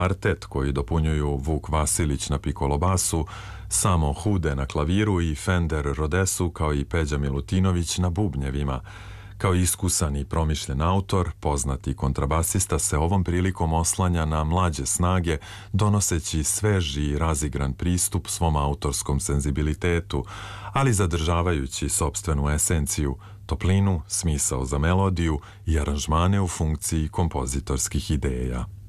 Kvartet koji dopunjuju Vuk Vasilić na pikolo basu, Samo Hude na klaviru i Fender Rhodesu kao i Peđa Milutinović na bubnjevima. Kao iskusan i promišljen autor, poznati kontrabasista se ovom prilikom oslanja na mlađe snage, donoseći sveži i razigran pristup svom autorskom senzibilitetu, ali zadržavajući sopstvenu esenciju, toplinu, smisao za melodiju i aranžmane u funkciji kompozitorskih ideja.